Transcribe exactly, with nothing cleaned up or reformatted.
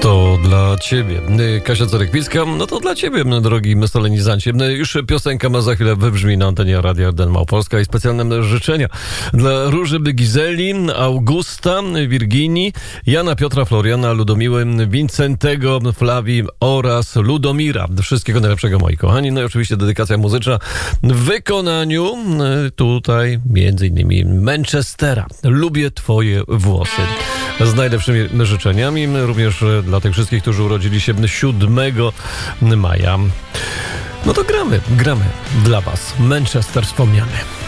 To dla ciebie. Kasia Cerekwicka, no to dla ciebie, drogi solenizancie. Już piosenka ma za chwilę wybrzmi na antenie Radia R Małopolska i specjalne życzenia dla Róży Gizeli, Augusta, Wirginii, Jana, Piotra, Floriana, Ludomiły, Wincentego, Flawii oraz Ludomira. Wszystkiego najlepszego, moi kochani. No i oczywiście dedykacja muzyczna w wykonaniu tutaj między innymi Manchestera. Lubię twoje włosy. Z najlepszymi życzeniami, również dla tych wszystkich, którzy urodzili się siódmego maja. No to gramy, gramy dla was. Manchester wspomniany.